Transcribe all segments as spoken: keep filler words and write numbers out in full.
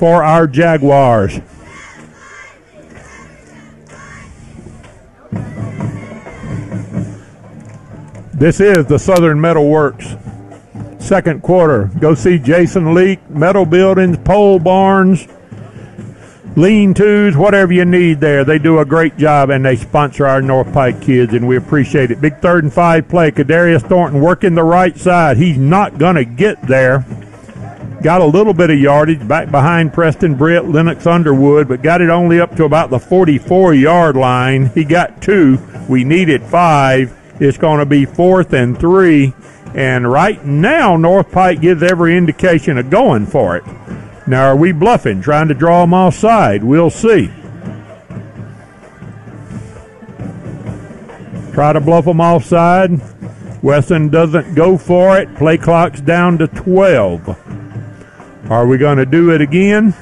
for our Jaguars. This is the Southern Metal Works second quarter. Go see Jason Leak, metal buildings, pole barns, lean-tos, whatever you need there. They do a great job, and they sponsor our North Pike kids, and we appreciate it. Big third and five play. Kadarius Thornton working the right side. He's not going to get there. Got a little bit of yardage back behind Preston Britt, Lennox Underwood, but got it only up to about the forty-four-yard line. He got two. We needed five. It's going to be fourth and three. And right now, North Pike gives every indication of going for it. Now, are we bluffing, trying to draw them offside? We'll see. Try to bluff them offside. Wesson doesn't go for it. Play clock's down to twelve. Are we going to do it again?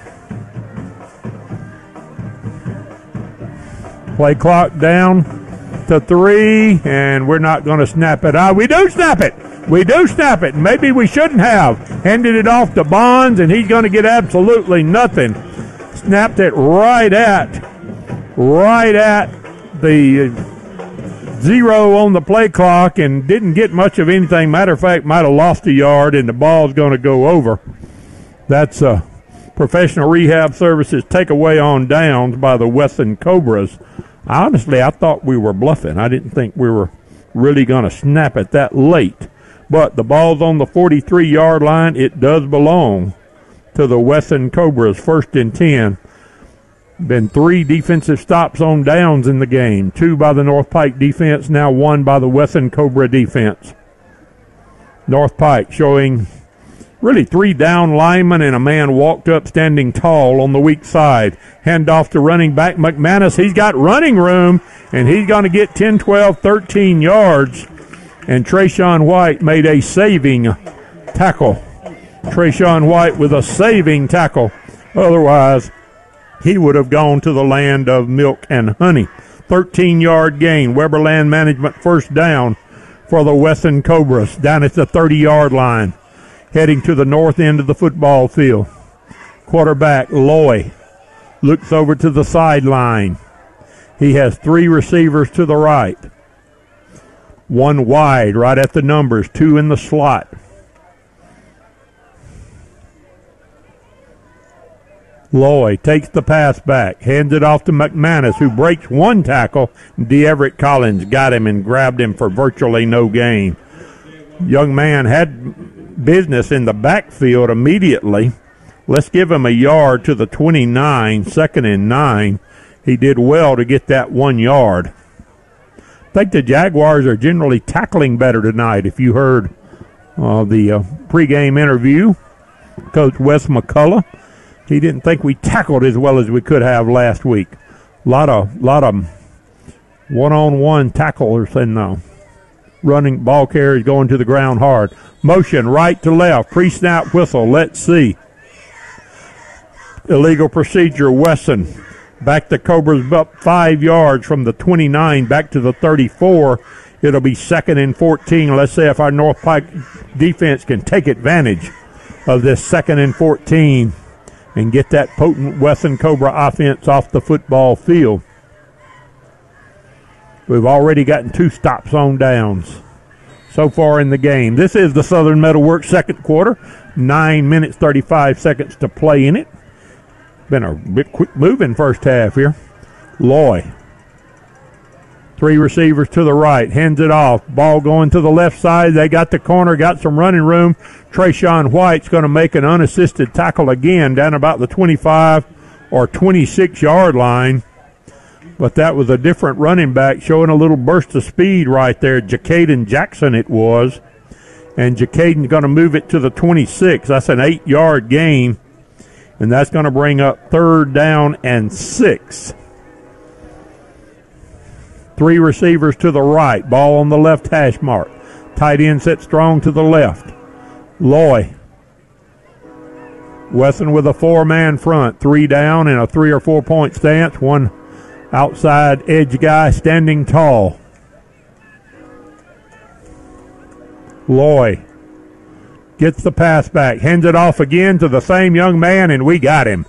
Play clock down to three, and we're not going to snap it out. We do snap it. We do snap it. Maybe we shouldn't have. Handed it off to Bonds, and he's going to get absolutely nothing. Snapped it right at, right at the zero on the play clock and didn't get much of anything. Matter of fact, might have lost a yard, and the ball's going to go over. That's uh, Professional Rehab Services takeaway on downs by the Wesson Cobras. Honestly, I thought we were bluffing. I didn't think we were really going to snap it that late. But the ball's on the forty-three-yard line. It does belong to the Wesson Cobras, first and ten. Been three defensive stops on downs in the game. Two by the North Pike defense, now one by the Wesson Cobra defense. North Pike showing really three down linemen and a man walked up standing tall on the weak side. Hand off to running back McManus. He's got running room, and he's going to get ten, twelve, thirteen yards. And Trayshawn White made a saving tackle. Trayshawn White with a saving tackle. Otherwise, he would have gone to the land of milk and honey. thirteen-yard gain. Weber Land Management first down for the Wesson Cobras down at the thirty-yard line. Heading to the north end of the football field. Quarterback Loy looks over to the sideline. He has three receivers to the right. One wide, right at the numbers, two in the slot. Loy takes the pass back, hands it off to McManus, who breaks one tackle. DeEverett Collins got him and grabbed him for virtually no gain. Young man had business in the backfield immediately. Let's give him a yard to the twenty-nine, second and nine. He did well to get that one yard. I think the Jaguars are generally tackling better tonight. If you heard uh, the uh, pregame interview, Coach Wes McCullough, he didn't think we tackled as well as we could have last week. A lot of, lot of one-on-one tacklers and uh, running ball carriers going to the ground hard. Motion right to left, pre-snap whistle. Let's see. Illegal procedure, Wesson. Back the Cobras up five yards from the twenty-nine back to the thirty-four. It'll be second and fourteen. Let's see if our North Pike defense can take advantage of this second and fourteen and get that potent Wesson Cobra offense off the football field. We've already gotten two stops on downs so far in the game. This is the Southern Metal Works second quarter. Nine minutes, thirty-five seconds to play in it. Been a bit quick moving first half here. Loy. Three receivers to the right. Hands it off. Ball going to the left side. They got the corner, got some running room. Trayshawn White's going to make an unassisted tackle again down about the twenty-five or twenty-six-yard line. But that was a different running back showing a little burst of speed right there. Jacaden Jackson it was. And Jacaden's going to move it to the twenty-six. That's an eight-yard gain. And that's going to bring up third down and six. Three receivers to the right. Ball on the left hash mark. Tight end set strong to the left. Loy. Wesson with a four-man front. Three down in a three- or four-point stance. One outside edge guy standing tall. Loy gets the pass back, hands it off again to the same young man, and we got him.